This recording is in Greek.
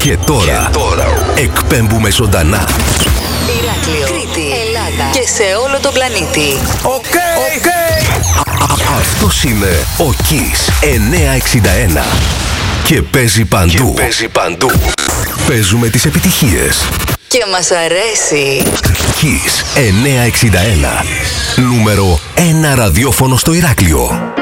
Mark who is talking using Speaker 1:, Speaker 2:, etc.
Speaker 1: Και τώρα εκπέμπουμε ζωντανά.
Speaker 2: Ηράκλειο, Κρήτη, Ελλάδα και σε όλο τον πλανήτη.
Speaker 3: Οκ.
Speaker 1: Αυτός είναι ο Kiss 961 και παίζει παντού. Παίζουμε τις επιτυχίες.
Speaker 2: Και μας αρέσει.
Speaker 1: Kiss 961, νούμερο 1 ραδιόφωνο στο Ηράκλειο.